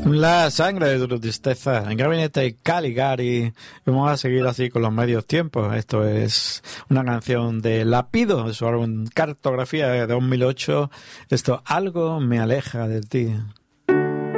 La sangre de tu tristeza, en Gabinete Caligari. Vamos a seguir así con los medios tiempos. Esto es una canción de Lapido, de su álbum Cartografía de 2008. Esto, Algo me aleja de ti.